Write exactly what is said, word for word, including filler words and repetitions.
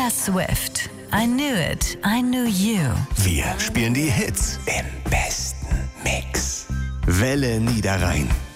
Taylor Swift. I knew it, I knew you. Wir spielen die Hits im besten Mix. Welle Niederrhein.